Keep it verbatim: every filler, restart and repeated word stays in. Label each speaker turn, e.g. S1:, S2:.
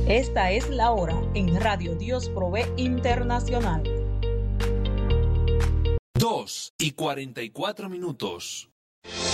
S1: Esta es la hora en Radio Dios Provee Internacional.
S2: Dos y cuarenta y cuatro minutos.